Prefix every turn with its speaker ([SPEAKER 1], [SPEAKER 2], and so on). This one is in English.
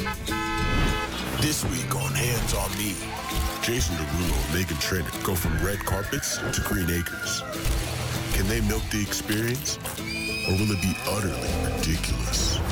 [SPEAKER 1] This week on Hands on Me, Jason Derulo and Megan Trainor go from red carpets to green acres. Can they milk the experience? Or will it be utterly ridiculous?